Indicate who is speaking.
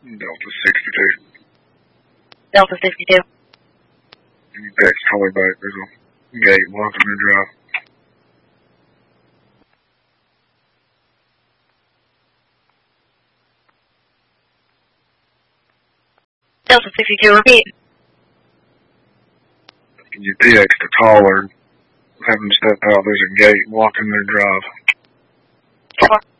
Speaker 1: Delta 62.
Speaker 2: Delta 62.
Speaker 1: Text Holly back. There's a gate blocking the drive.
Speaker 2: Delta 62, repeat.
Speaker 1: Can you TX to caller? Have them step out. There's a gate blocking their drive.
Speaker 2: Over.